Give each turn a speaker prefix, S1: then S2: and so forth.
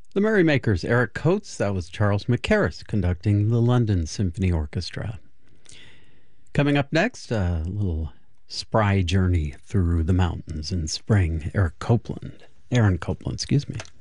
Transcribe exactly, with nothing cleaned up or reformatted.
S1: The Merrymakers, Eric Coates. That was Charles McCarris conducting the London Symphony Orchestra. Coming up next, a little spry journey through the mountains in spring. Eric Copeland. Aaron Copland, excuse me.